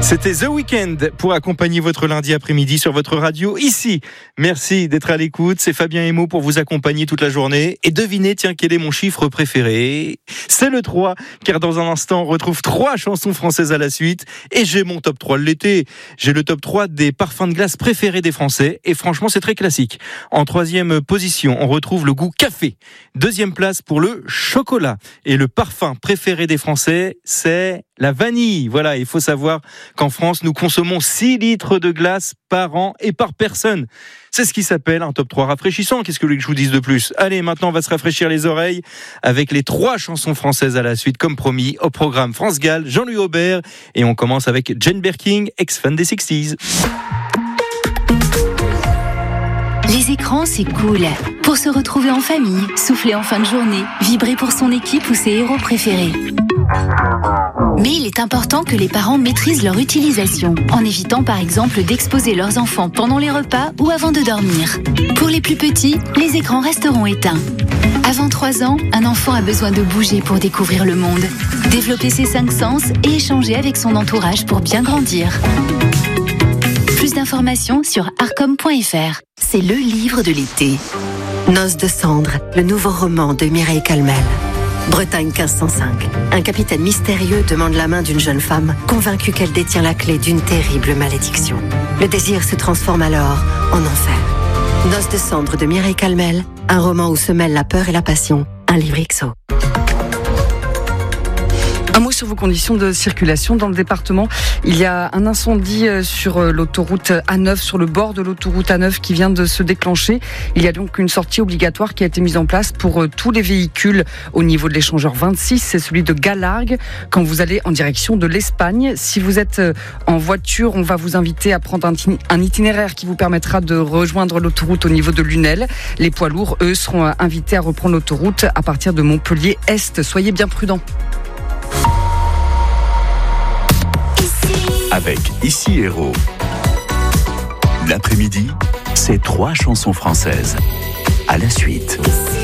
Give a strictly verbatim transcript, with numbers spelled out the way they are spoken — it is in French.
C'était The Weeknd pour accompagner votre lundi après-midi sur votre radio ici. Merci d'être à l'écoute. C'est Fabien Emo pour vous accompagner toute la journée. Et devinez, tiens, quel est mon chiffre préféré ? C'est le trois, car dans un instant, on retrouve trois chansons françaises à la suite. Et j'ai mon top trois de l'été. J'ai le top trois des parfums de glace préférés des Français. Et franchement, c'est très classique. En troisième position, on retrouve le goût café. Deuxième place pour le chocolat. Et le parfum préféré des Français, c'est la vanille. Voilà, il faut savoir qu'en France, nous consommons six litres de glace par an et par personne. C'est ce qui s'appelle un top trois rafraîchissant. Qu'est-ce que vous voulez que je vous dise de plus ? Allez, maintenant, on va se rafraîchir les oreilles avec les trois chansons françaises à la suite, comme promis, au programme France Gall, Jean-Louis Aubert. Et on commence avec Jane Birkin, ex-fan des sixties. Les écrans, c'est cool. Pour se retrouver en famille, souffler en fin de journée, vibrer pour son équipe ou ses héros préférés. Mais il est important que les parents maîtrisent leur utilisation, en évitant par exemple d'exposer leurs enfants pendant les repas ou avant de dormir. Pour les plus petits, les écrans resteront éteints. Avant trois ans, un enfant a besoin de bouger pour découvrir le monde, développer ses cinq sens et échanger avec son entourage pour bien grandir. Plus d'informations sur arcom point f r. C'est le livre de l'été. Noces de cendres, le nouveau roman de Mireille Calmel. Bretagne quinze cent cinq. Un capitaine mystérieux demande la main d'une jeune femme, convaincue qu'elle détient la clé d'une terrible malédiction. Le désir se transforme alors en enfer. Noces de cendres de Mireille Calmel, un roman où se mêlent la peur et la passion. Un livre X O. Un mot sur vos conditions de circulation dans le département. Il y a un incendie sur l'autoroute A neuf, sur le bord de l'autoroute A neuf qui vient de se déclencher. Il y a donc une sortie obligatoire qui a été mise en place pour tous les véhicules au niveau de l'échangeur vingt-six. C'est celui de Galargues quand vous allez en direction de l'Espagne. Si vous êtes en voiture, on va vous inviter à prendre un itinéraire qui vous permettra de rejoindre l'autoroute au niveau de Lunel. Les poids lourds, eux, seront invités à reprendre l'autoroute à partir de Montpellier-Est. Soyez bien prudents. Avec Ici Héros. L'après-midi, c'est trois chansons françaises. À la suite.